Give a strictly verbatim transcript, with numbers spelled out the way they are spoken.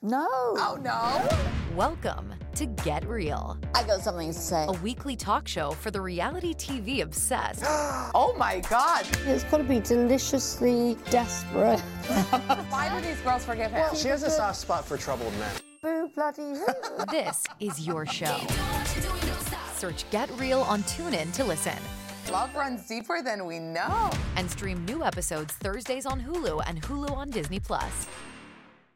No. Oh, no? Welcome to Get Real. I got something to say. A weekly talk show for the reality T V obsessed. Oh, my God. It's got to be deliciously desperate. Why do these girls forgive him? She has a soft spot for troubled men. Boo bloody who? This is your show. Search Get Real on TuneIn to listen. Love runs deeper than we know. And stream new episodes Thursdays on Hulu and Hulu on Disney Plus.